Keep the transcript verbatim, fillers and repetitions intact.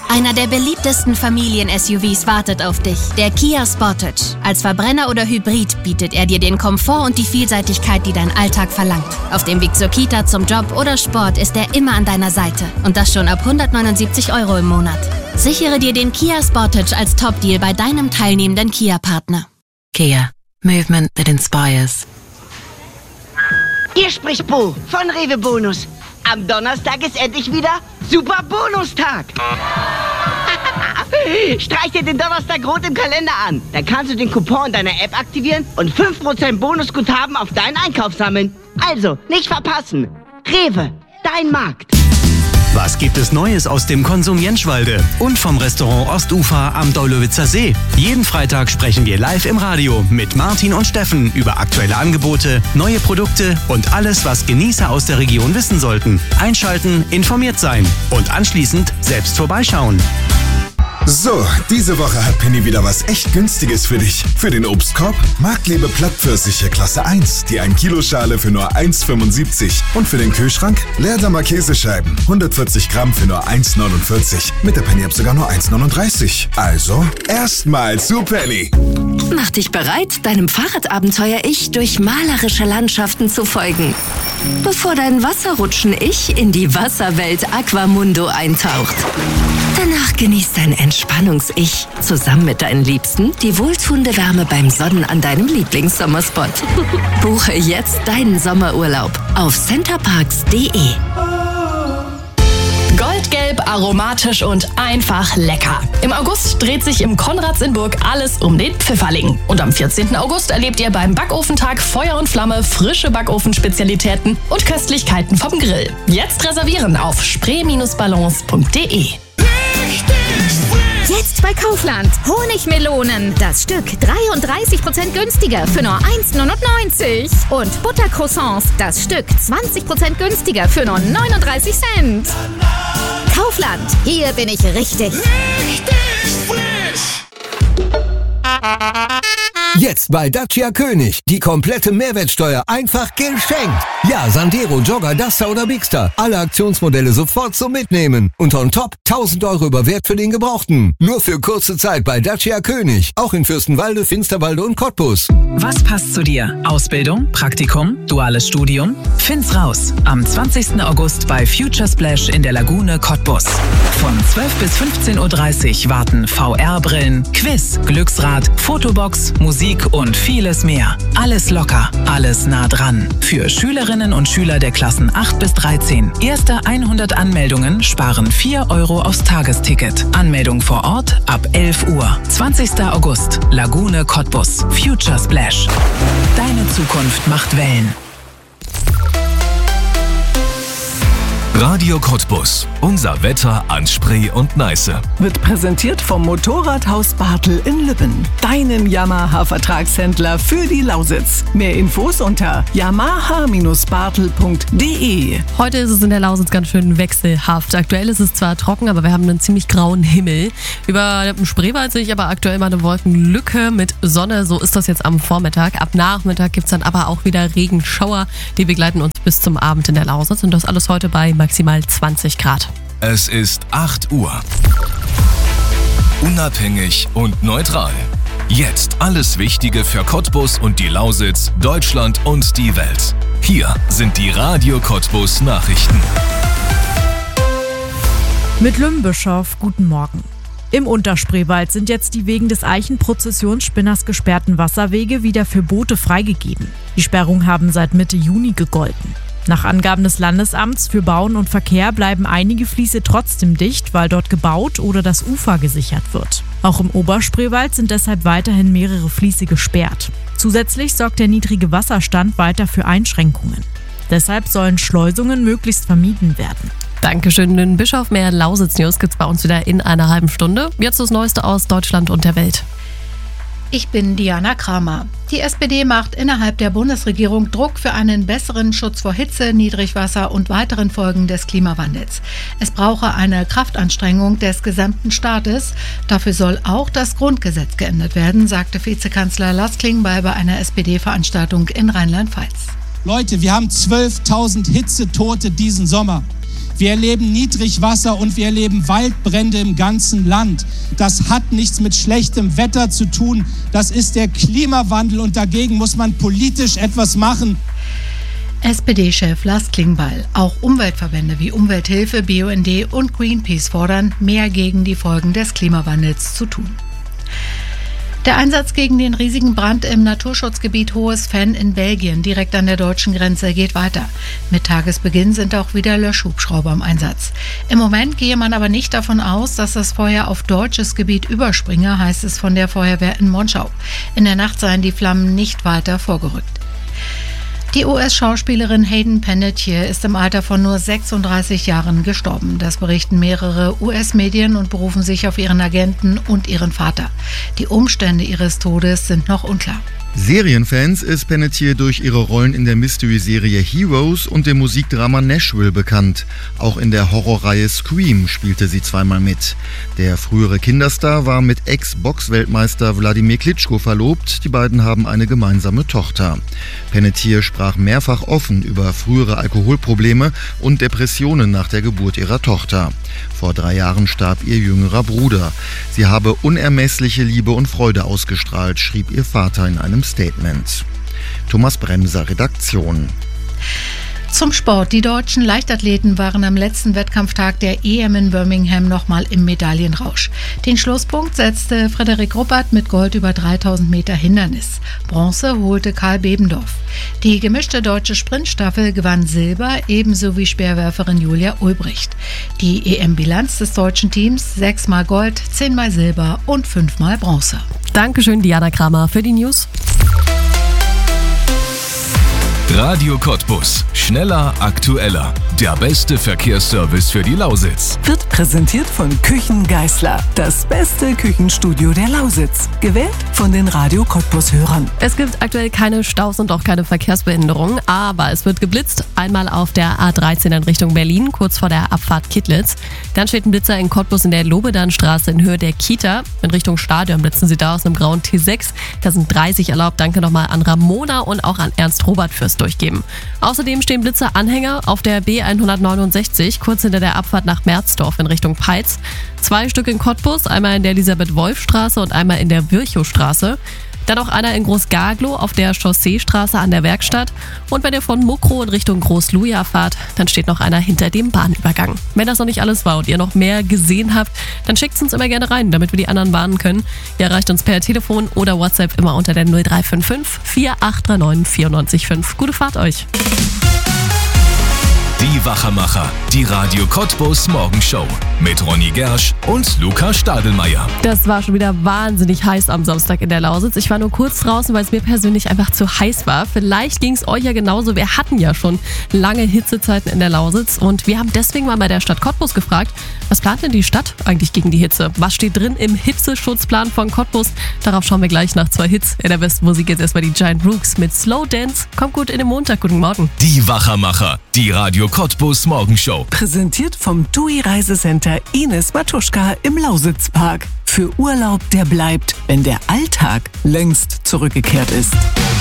Einer der beliebtesten Familien-S U Vs wartet auf dich. Der Kia Sportage. Als Verbrenner oder Hybrid bietet er dir den Komfort und die Vielseitigkeit, die dein Alltag verlangt. Auf dem Weg zur Kita, zum Job oder Sport ist er immer an deiner Seite. Und das schon ab hundertneunundsiebzig Euro im Monat. Sichere dir den Kia Sportage als Top-Deal bei deinem teilnehmenden Kia-Partner. Kia. Movement that inspires. Hier spricht Bo von Rewe Bonus. Am Donnerstag ist endlich wieder Super Bonustag. Streich dir den Donnerstag rot im Kalender an. Dann kannst du den Coupon in deiner App aktivieren und fünf Prozent Bonusguthaben auf deinen Einkauf sammeln. Also, nicht verpassen. Rewe, dein Markt. Was gibt es Neues aus dem Konsum Jenschwalde und vom Restaurant Ostufer am Deulowitzer See? Jeden Freitag sprechen wir live im Radio mit Martin und Steffen über aktuelle Angebote, neue Produkte und alles, was Genießer aus der Region wissen sollten. Einschalten, informiert sein und anschließend selbst vorbeischauen. So, diese Woche hat Penny wieder was echt Günstiges für dich. Für den Obstkorb Marktlebe Plattpfirsiche Klasse eins, die ein Kilo Schale für nur eins Komma fünfundsiebzig. Und für den Kühlschrank Leerdammer Käsescheiben, hundertvierzig Gramm für nur eins Komma neunundvierzig. Mit der Penny-App sogar nur eins Komma neununddreißig. Also, erstmal zu Penny. Mach dich bereit, deinem Fahrradabenteuer-Ich durch malerische Landschaften zu folgen. Bevor dein Wasserrutschen-Ich in die Wasserwelt Aquamundo eintaucht. Danach genießt dein Entspannungs-Ich zusammen mit deinen Liebsten die wohltuende Wärme beim Sonnen an deinem Lieblingssommerspot. Buche jetzt deinen Sommerurlaub auf centerparks punkt de. Goldgelb, aromatisch und einfach lecker. Im August dreht sich im Konrads in Burg alles um den Pfifferling. Und am vierzehnten August erlebt ihr beim Backofentag Feuer und Flamme frische Backofenspezialitäten und Köstlichkeiten vom Grill. Jetzt reservieren auf spree Bindestrich ballons punkt de. Jetzt bei Kaufland. Honigmelonen. Das Stück dreiunddreißig Prozent günstiger für nur eins Komma neunundneunzig. Und Buttercroissants. Das Stück zwanzig Prozent günstiger für nur neununddreißig Cent. Kaufland. Hier bin ich richtig. Richtig frisch. Jetzt bei Dacia König. Die komplette Mehrwertsteuer einfach geschenkt. Ja, Sandero, Jogger, Duster oder Bigster. Alle Aktionsmodelle sofort zum Mitnehmen. Und on top tausend Euro über Wert für den Gebrauchten. Nur für kurze Zeit bei Dacia König. Auch in Fürstenwalde, Finsterwalde und Cottbus. Was passt zu dir? Ausbildung, Praktikum, duales Studium? Find's raus. Am zwanzigsten August bei Future Splash in der Lagune Cottbus. Von zwölf bis fünfzehn Uhr dreißig warten V R-Brillen, Quiz, Glücksrad, Fotobox, Musik und vieles mehr. Alles locker, alles nah dran. Für Schülerinnen und Schüler der Klassen acht bis dreizehn. Erste hundert Anmeldungen sparen vier Euro aufs Tagesticket. Anmeldung vor Ort ab elf Uhr. zwanzigsten August, Lagune Cottbus. Future Splash. Deine Zukunft macht Wellen. Radio Cottbus. Unser Wetter an Spree und Neiße. Wird präsentiert vom Motorradhaus Bartel in Lübben. Deinem Yamaha-Vertragshändler für die Lausitz. Mehr Infos unter yamaha Bindestrich bartel punkt de. Heute ist es in der Lausitz ganz schön wechselhaft. Aktuell ist es zwar trocken, aber wir haben einen ziemlich grauen Himmel. Über dem Spreewald sehe ich aber aktuell mal eine Wolkenlücke mit Sonne. So ist das jetzt am Vormittag. Ab Nachmittag gibt es dann aber auch wieder Regenschauer. Die begleiten uns bis zum Abend in der Lausitz. Und das alles heute bei maximal zwanzig Grad. Es ist acht Uhr. Unabhängig und neutral. Jetzt alles Wichtige für Cottbus und die Lausitz, Deutschland und die Welt. Hier sind die Radio Cottbus Nachrichten. Mit Lümmbischof, guten Morgen. Im Unterspreewald sind jetzt die wegen des Eichenprozessionsspinners gesperrten Wasserwege wieder für Boote freigegeben. Die Sperrungen haben seit Mitte Juni gegolten. Nach Angaben des Landesamts für Bauen und Verkehr bleiben einige Fließe trotzdem dicht, weil dort gebaut oder das Ufer gesichert wird. Auch im Oberspreewald sind deshalb weiterhin mehrere Fließe gesperrt. Zusätzlich sorgt der niedrige Wasserstand weiter für Einschränkungen. Deshalb sollen Schleusungen möglichst vermieden werden. Dankeschön, den Bischof. Mehr Lausitz-News gibt's bei uns wieder in einer halben Stunde. Jetzt das Neueste aus Deutschland und der Welt. Ich bin Diana Kramer. Die S P D macht innerhalb der Bundesregierung Druck für einen besseren Schutz vor Hitze, Niedrigwasser und weiteren Folgen des Klimawandels. Es brauche eine Kraftanstrengung des gesamten Staates. Dafür soll auch das Grundgesetz geändert werden, sagte Vizekanzler Lars Klingbeil bei einer S P D-Veranstaltung in Rheinland-Pfalz. Leute, wir haben zwölftausend Hitzetote diesen Sommer. Wir erleben Niedrigwasser und wir erleben Waldbrände im ganzen Land. Das hat nichts mit schlechtem Wetter zu tun. Das ist der Klimawandel und dagegen muss man politisch etwas machen. S P D-Chef Lars Klingbeil. Auch Umweltverbände wie Umwelthilfe, B U N D und Greenpeace fordern, mehr gegen die Folgen des Klimawandels zu tun. Der Einsatz gegen den riesigen Brand im Naturschutzgebiet Hohes Venn in Belgien, direkt an der deutschen Grenze, geht weiter. Mit Tagesbeginn sind auch wieder Löschhubschrauber im Einsatz. Im Moment gehe man aber nicht davon aus, dass das Feuer auf deutsches Gebiet überspringe, heißt es von der Feuerwehr in Monschau. In der Nacht seien die Flammen nicht weiter vorgerückt. Die U S-Schauspielerin Hayden Panettiere ist im Alter von nur sechsunddreißig Jahren gestorben. Das berichten mehrere U S-Medien und berufen sich auf ihren Agenten und ihren Vater. Die Umstände ihres Todes sind noch unklar. Serienfans ist Panettiere durch ihre Rollen in der Mystery-Serie Heroes und dem Musikdrama Nashville bekannt. Auch in der Horrorreihe Scream spielte sie zweimal mit. Der frühere Kinderstar war mit Ex-Box-Weltmeister Wladimir Klitschko verlobt. Die beiden haben eine gemeinsame Tochter. Panettiere sprach mehrfach offen über frühere Alkoholprobleme und Depressionen nach der Geburt ihrer Tochter. Vor drei Jahren starb ihr jüngerer Bruder. Sie habe unermessliche Liebe und Freude ausgestrahlt, schrieb ihr Vater in einem Statement. Thomas Bremser, Redaktion. Zum Sport. Die deutschen Leichtathleten waren am letzten Wettkampftag der E M in Birmingham nochmal im Medaillenrausch. Den Schlusspunkt setzte Frederik Ruppert mit Gold über dreitausend Meter Hindernis. Bronze holte Karl Bebendorf. Die gemischte deutsche Sprintstaffel gewann Silber, ebenso wie Speerwerferin Julia Ulbricht. Die E M-Bilanz des deutschen Teams: sechsmal Gold, zehnmal Silber und fünfmal Bronze. Dankeschön, Diana Kramer, für die News. Radio Cottbus. Schneller, aktueller. Der beste Verkehrsservice für die Lausitz. Wird präsentiert von Küchen Geisler. Das beste Küchenstudio der Lausitz. Gewählt von den Radio Cottbus-Hörern. Es gibt aktuell keine Staus und auch keine Verkehrsbehinderungen, aber es wird geblitzt. Einmal auf der A dreizehn in Richtung Berlin, kurz vor der Abfahrt Kittlitz. Dann steht ein Blitzer in Cottbus in der Lobedanstraße in Höhe der Kita. In Richtung Stadion blitzen sie da aus einem grauen T sechs. Da sind dreißig erlaubt. Danke nochmal an Ramona und auch an Ernst Robert fürs Durchgeben. Außerdem stehen Blitzer-Anhänger auf der B hundertneunundsechzig, kurz hinter der Abfahrt nach Merzdorf in Richtung Peitz. Zwei Stück in Cottbus, einmal in der Elisabeth-Wolf-Straße und einmal in der Virchow-Straße. Dann auch einer in Groß-Garglow auf der Chausseestraße an der Werkstatt. Und wenn ihr von Mukro in Richtung Groß-Luja fahrt, dann steht noch einer hinter dem Bahnübergang. Wenn das noch nicht alles war und ihr noch mehr gesehen habt, dann schickt es uns immer gerne rein, damit wir die anderen warnen können. Ihr erreicht uns per Telefon oder WhatsApp immer unter der null drei fünf fünf, vier acht drei neun, vier neun fünf. Gute Fahrt euch! Die Wachermacher, die Radio Cottbus Morgenshow mit Ronny Gersch und Luca Stadelmeier. Das war schon wieder wahnsinnig heiß am Samstag in der Lausitz. Ich war nur kurz draußen, weil es mir persönlich einfach zu heiß war. Vielleicht ging es euch ja genauso. Wir hatten ja schon lange Hitzezeiten in der Lausitz und wir haben deswegen mal bei der Stadt Cottbus gefragt, was plant denn die Stadt eigentlich gegen die Hitze? Was steht drin im Hitzeschutzplan von Cottbus? Darauf schauen wir gleich nach zwei Hits. In der besten Musik jetzt erstmal die Giant Rooks mit Slow Dance. Kommt gut in den Montag. Guten Morgen. Die Wachermacher, die Radio Cottbus Morgenshow. Präsentiert vom T U I Reisecenter Ines Matuschka im Lausitzpark. Für Urlaub, der bleibt, wenn der Alltag längst zurückgekehrt ist.